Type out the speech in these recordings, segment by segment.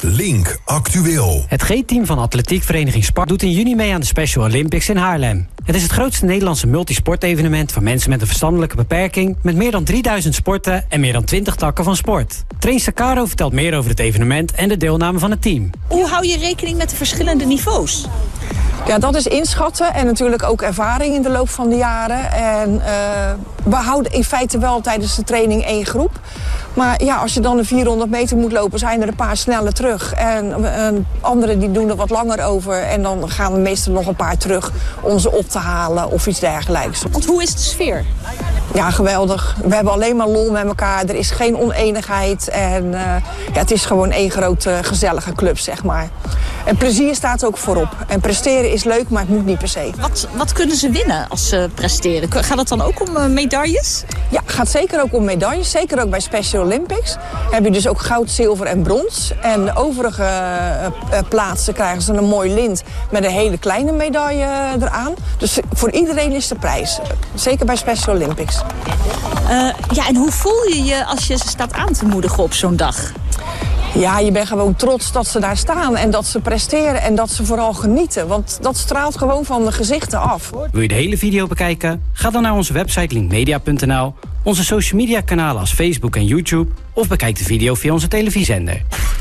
Link Actueel. Het G-team van atletiekvereniging Sparta doet in juni mee aan de Special Olympics in Haarlem. Het is het grootste Nederlandse multisportevenement voor mensen met een verstandelijke beperking, met meer dan 3000 sporten en meer dan 20 takken van sport. Trainster Caro vertelt meer over het evenement en de deelname van het team. Hoe hou je rekening met de verschillende niveaus? Ja, dat is inschatten en natuurlijk ook ervaring in de loop van de jaren. En we houden in feite wel tijdens de training 1 groep. Maar ja, als je dan een 400 meter moet lopen, zijn er een paar sneller terug. En anderen die doen er wat langer over. En dan gaan we meestal nog een paar terug om ze op te halen of iets dergelijks. Want hoe is de sfeer? Ja, geweldig. We hebben alleen maar lol met elkaar. Er is geen oneenigheid. En ja, het is gewoon één grote gezellige club, zeg maar. En plezier staat ook voorop. En presteren is leuk, maar het moet niet per se. Wat kunnen ze winnen als ze presteren? Gaat het dan ook om medailles? Ja, het gaat zeker ook om medailles. Zeker ook bij Special Olympics. Dan heb je dus ook goud, zilver en brons. En de overige plaatsen krijgen ze een mooi lint met een hele kleine medaille eraan. Dus voor iedereen is de prijs. Zeker bij Special Olympics. Ja, en hoe voel je je als je ze staat aan te moedigen op zo'n dag? Ja, je bent gewoon trots dat ze daar staan en dat ze presteren en dat ze vooral genieten. Want dat straalt gewoon van de gezichten af. Wil je de hele video bekijken? Ga dan naar onze website linkmedia.nl, onze social media kanalen als Facebook en YouTube of bekijk de video via onze televisiezender.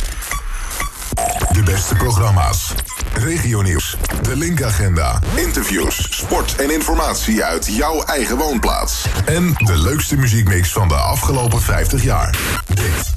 De beste programma's. Regionieuws. De Link-agenda. Interviews, sport en informatie uit jouw eigen woonplaats. En de leukste muziekmix van de afgelopen 50 jaar. Dit